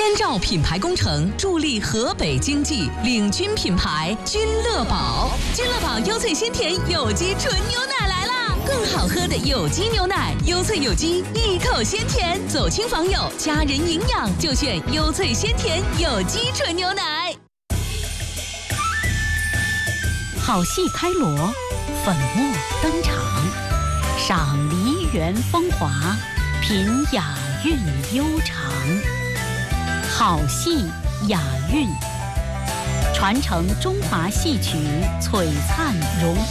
燕赵品牌工程助力河北经济，领军品牌君乐宝。君乐宝优萃鲜甜有机纯牛奶来啦！更好喝的有机牛奶，优萃有机，一口鲜甜。走亲访友，家人营养就选优萃鲜甜有机纯牛奶。 好戏开锣，粉墨登场，赏梨园风华，品雅韵悠长。好戏雅韵，传承中华戏曲璀璨荣光。